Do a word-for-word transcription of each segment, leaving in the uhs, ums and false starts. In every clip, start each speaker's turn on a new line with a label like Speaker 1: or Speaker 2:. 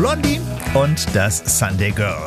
Speaker 1: Blondie und das Sunday Girl.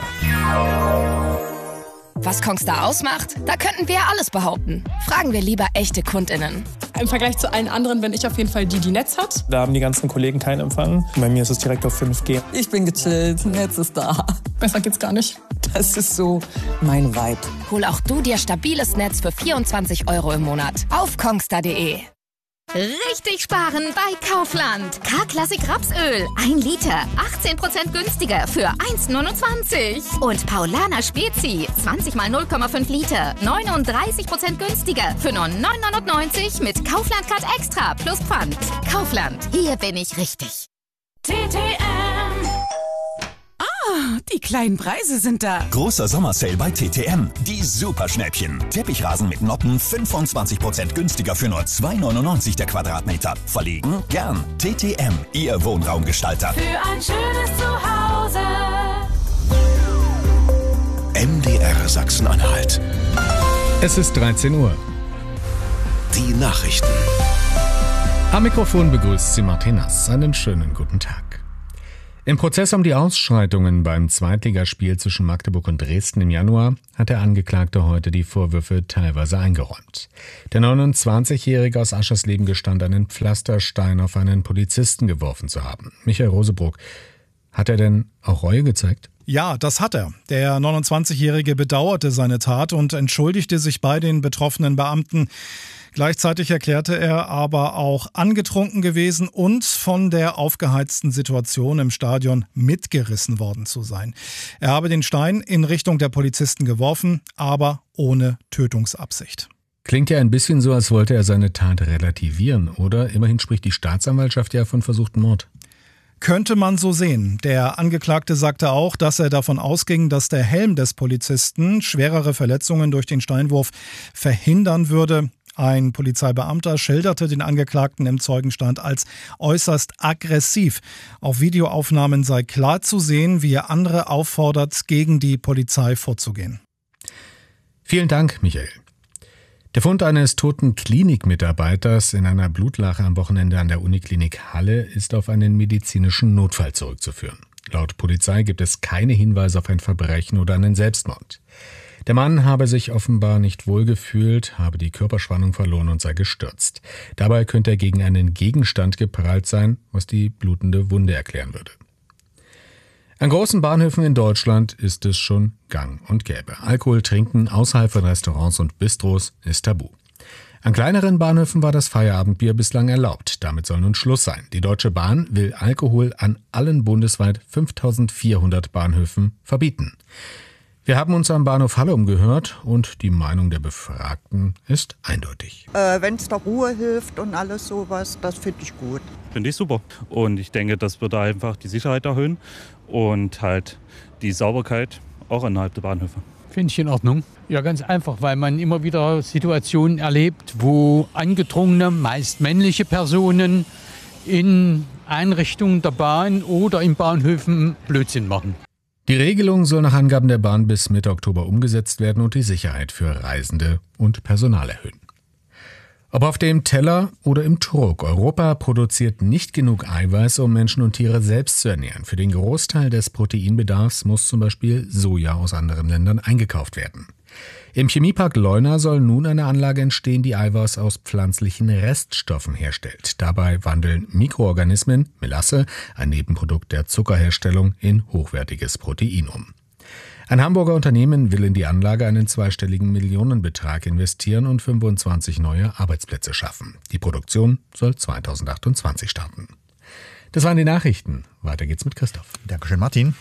Speaker 2: Was Kongstar ausmacht? Da könnten wir ja alles behaupten. Fragen wir lieber echte KundInnen.
Speaker 3: Im Vergleich zu allen anderen bin ich auf jeden Fall die, die Netz hat.
Speaker 4: Da haben die ganzen Kollegen keinen Empfang. Bei mir ist es direkt auf fünf G.
Speaker 5: Ich bin gechillt, Netz ist da.
Speaker 3: Besser geht's gar nicht.
Speaker 5: Das ist so mein Vibe.
Speaker 2: Hol auch du dir stabiles Netz für vierundzwanzig Euro im Monat auf kongstar punkt de.
Speaker 6: Richtig sparen bei Kaufland. K-Klassik Rapsöl. ein Liter. achtzehn Prozent günstiger für eins neunundzwanzig. Und Paulaner Spezi. zwanzig mal null Komma fünf Liter. neununddreißig Prozent günstiger für nur neun neunundneunzig mit Kaufland Card Extra plus Pfand. Kaufland. Hier bin ich richtig.
Speaker 7: T T M. Ah, die kleinen Preise sind da.
Speaker 8: Großer Sommersale bei T T M. Die Superschnäppchen. Teppichrasen mit Noppen fünfundzwanzig Prozent günstiger für nur zwei neunundneunzig der Quadratmeter. Verlegen? Gern. T T M, Ihr Wohnraumgestalter.
Speaker 7: Für ein schönes Zuhause.
Speaker 8: M D R Sachsen-Anhalt.
Speaker 9: Es ist dreizehn Uhr.
Speaker 8: Die Nachrichten.
Speaker 9: Am Mikrofon begrüßt Sie Martin Nass. Einen schönen guten Tag. Im Prozess um die Ausschreitungen beim Zweitligaspiel zwischen Magdeburg und Dresden im Januar hat der Angeklagte heute die Vorwürfe teilweise eingeräumt. Der neunundzwanzigjährige aus Aschersleben gestand, einen Pflasterstein auf einen Polizisten geworfen zu haben. Michael Rosebruck, hat er denn auch Reue gezeigt?
Speaker 10: Ja, das hat er. Der neunundzwanzigjährige bedauerte seine Tat und entschuldigte sich bei den betroffenen Beamten. Gleichzeitig erklärte er aber auch angetrunken gewesen und von der aufgeheizten Situation im Stadion mitgerissen worden zu sein. Er habe den Stein in Richtung der Polizisten geworfen, aber ohne Tötungsabsicht.
Speaker 9: Klingt ja ein bisschen so, als wollte er seine Tat relativieren, oder? Immerhin spricht die Staatsanwaltschaft ja von versuchten Mord.
Speaker 10: Könnte man so sehen. Der Angeklagte sagte auch, dass er davon ausging, dass der Helm des Polizisten schwerere Verletzungen durch den Steinwurf verhindern würde. Ein Polizeibeamter schilderte den Angeklagten im Zeugenstand als äußerst aggressiv. Auf Videoaufnahmen sei klar zu sehen, wie er andere auffordert, gegen die Polizei vorzugehen.
Speaker 9: Vielen Dank, Michael. Der Fund eines toten Klinikmitarbeiters in einer Blutlache am Wochenende an der Uniklinik Halle ist auf einen medizinischen Notfall zurückzuführen. Laut Polizei gibt es keine Hinweise auf ein Verbrechen oder einen Selbstmord. Der Mann habe sich offenbar nicht wohlgefühlt, habe die Körperspannung verloren und sei gestürzt. Dabei könnte er gegen einen Gegenstand geprallt sein, was die blutende Wunde erklären würde. An großen Bahnhöfen in Deutschland ist es schon gang und gäbe. Alkohol trinken außerhalb von Restaurants und Bistros ist tabu. An kleineren Bahnhöfen war das Feierabendbier bislang erlaubt. Damit soll nun Schluss sein. Die Deutsche Bahn will Alkohol an allen bundesweit fünftausendvierhundert Bahnhöfen verbieten. Wir haben uns am Bahnhof Halle umgehört und die Meinung der Befragten ist eindeutig.
Speaker 11: Äh, wenn es der Ruhe hilft und alles sowas, das finde ich gut.
Speaker 12: Finde ich super. Und ich denke, das wird einfach die Sicherheit erhöhen und halt die Sauberkeit auch innerhalb der Bahnhöfe.
Speaker 13: Finde ich in Ordnung. Ja, ganz einfach, weil man immer wieder Situationen erlebt, wo angetrunkene, meist männliche Personen in Einrichtungen der Bahn oder in Bahnhöfen Blödsinn machen.
Speaker 9: Die Regelung soll nach Angaben der Bahn bis Mitte Oktober umgesetzt werden und die Sicherheit für Reisende und Personal erhöhen. Ob auf dem Teller oder im Trog, Europa produziert nicht genug Eiweiß, um Menschen und Tiere selbst zu ernähren. Für den Großteil des Proteinbedarfs muss zum Beispiel Soja aus anderen Ländern eingekauft werden. Im Chemiepark Leuna soll nun eine Anlage entstehen, die Eiweiß aus pflanzlichen Reststoffen herstellt. Dabei wandeln Mikroorganismen Melasse, ein Nebenprodukt der Zuckerherstellung, in hochwertiges Protein um. Ein Hamburger Unternehmen will in die Anlage einen zweistelligen Millionenbetrag investieren und fünfundzwanzig neue Arbeitsplätze schaffen. Die Produktion soll zweitausendachtundzwanzig starten. Das waren die Nachrichten. Weiter geht's mit Christoph.
Speaker 1: Dankeschön, Martin.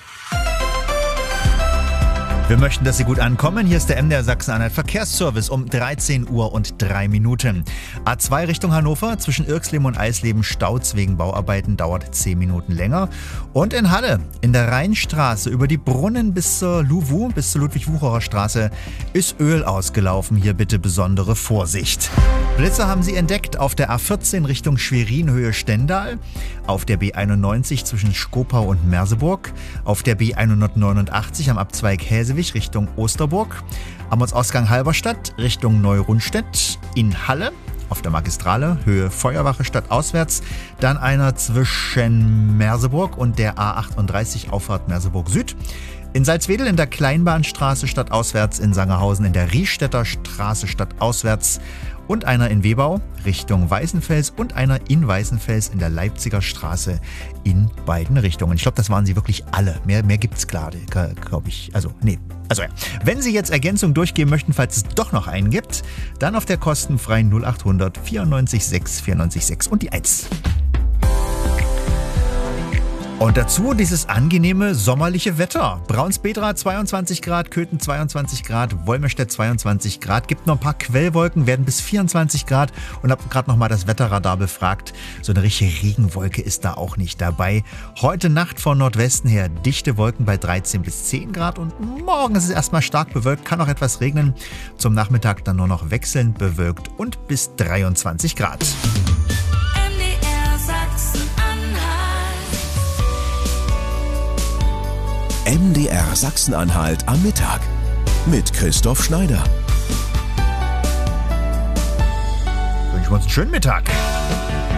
Speaker 1: Wir möchten, dass Sie gut ankommen. Hier ist der M D R Sachsen-Anhalt Verkehrsservice um dreizehn Uhr und drei Minuten. A zwei Richtung Hannover, zwischen Irxleben und Eisleben Staus wegen Bauarbeiten, dauert zehn Minuten länger. Und in Halle, in der Rheinstraße, über die Brunnen bis zur Luwu, bis zur Ludwig-Wucherer Straße, ist Öl ausgelaufen. Hier bitte besondere Vorsicht. Blitzer haben Sie entdeckt auf der A vierzehn Richtung Schwerin, Höhe Stendal, auf der B einundneunzig zwischen Skopau und Merseburg, auf der B hundertneunundachtzig am Abzweig Häsewig Richtung Osterburg, am Ortsausgang Halberstadt Richtung Neurundstedt, in Halle, auf der Magistrale, Höhe Feuerwache stadtauswärts. Dann einer zwischen Merseburg und der A achtunddreißig Auffahrt Merseburg Süd. In Salzwedel in der Kleinbahnstraße stadtauswärts, in Sangerhausen in der Riestetter Straße stadtauswärts und einer in Webau Richtung Weißenfels und einer in Weißenfels in der Leipziger Straße in beiden Richtungen. Ich glaube, das waren sie wirklich alle. Mehr, mehr gibt es gerade, glaube ich. Also, nee. Also ja, wenn Sie jetzt Ergänzung durchgeben möchten, falls es doch noch einen gibt, dann auf der kostenfreien null acht hundert vierundneunzig sechs vierundneunzig sechs und die eins. Und dazu dieses angenehme sommerliche Wetter. Braunsbedra zweiundzwanzig Grad, Köthen zweiundzwanzig Grad, Wolmerstedt zweiundzwanzig Grad. Gibt noch ein paar Quellwolken, werden bis vierundzwanzig Grad. Und habe gerade noch mal das Wetterradar befragt. So eine richtige Regenwolke ist da auch nicht dabei. Heute Nacht von Nordwesten her dichte Wolken bei dreizehn bis zehn Grad. Und morgen ist es erstmal stark bewölkt, kann auch etwas regnen. Zum Nachmittag dann nur noch wechselnd bewölkt und bis dreiundzwanzig Grad.
Speaker 8: M D R Sachsen-Anhalt am Mittag mit Christoph Schneider.
Speaker 1: Wünschen wir uns einen schönen Mittag.